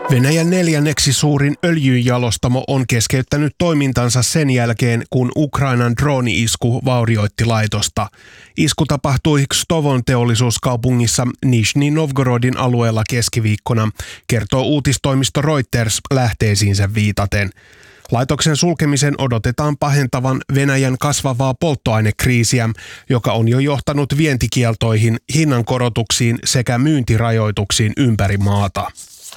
Venäjän 4. suurin öljynjalostamo on keskeyttänyt toimintansa sen jälkeen, kun Ukrainan drooni-isku vaurioitti laitosta. Isku tapahtui Kstovon teollisuuskaupungissa Nižnij Novgorodin alueella keskiviikkona, kertoo uutistoimisto Reuters lähteisiinsä viitaten. Laitoksen sulkemisen odotetaan pahentavan Venäjän kasvavaa polttoainekriisiä, joka on jo johtanut vientikieltoihin, hinnankorotuksiin sekä myyntirajoituksiin ympäri maata.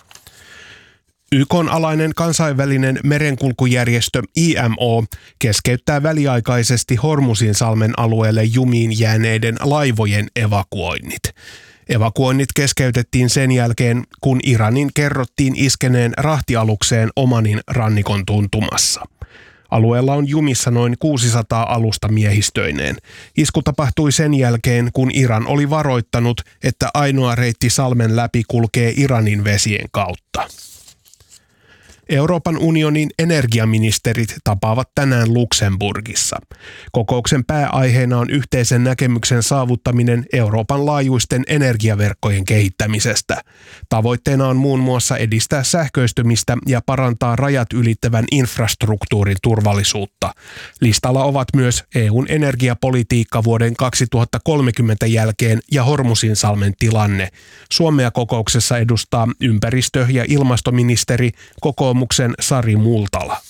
YK:n alainen kansainvälinen merenkulkujärjestö IMO keskeyttää väliaikaisesti Hormuzinsalmen alueelle jumiin jääneiden laivojen evakuoinnit. Evakuoinnit keskeytettiin sen jälkeen, kun Iranin kerrottiin iskeneen rahtialukseen Omanin rannikon tuntumassa. Alueella on jumissa noin 600 alusta miehistöineen. Isku tapahtui sen jälkeen, kun Iran oli varoittanut, että ainoa reitti salmen läpi kulkee Iranin vesien kautta. Euroopan unionin energiaministerit tapaavat tänään Luxemburgissa. Kokouksen pääaiheena on yhteisen näkemyksen saavuttaminen Euroopan laajuisten energiaverkkojen kehittämisestä. Tavoitteena on muun muassa edistää sähköistymistä ja parantaa rajat ylittävän infrastruktuurin turvallisuutta. Listalla ovat myös EU:n energiapolitiikka vuoden 2030 jälkeen ja Hormuzinsalmen tilanne. Suomea kokouksessa edustaa ympäristö- ja ilmastoministeri kokoomuksen Sari Multala.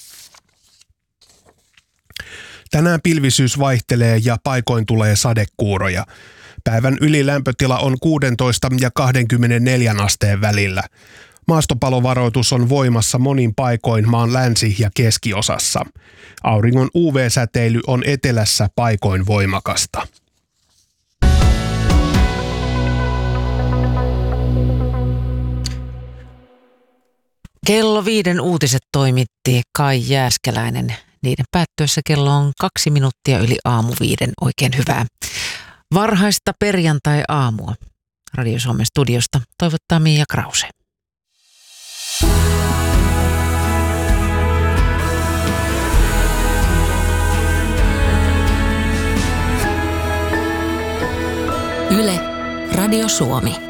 Tänään pilvisyys vaihtelee ja paikoin tulee sadekuuroja. Päivän ylilämpötila on 16 ja 24 asteen välillä. Maastopalovaroitus on voimassa monin paikoin maan länsi- ja keskiosassa. Auringon UV-säteily on etelässä paikoin voimakasta. Kello 5 uutiset toimitti Kai Jääskeläinen. Niiden päättyessä kello on 2 minuuttia yli aamu 5. Oikein hyvää varhaista perjantai-aamua. Radio Suomen studiosta toivottaa Mia Krause. Yle, Radio Suomi.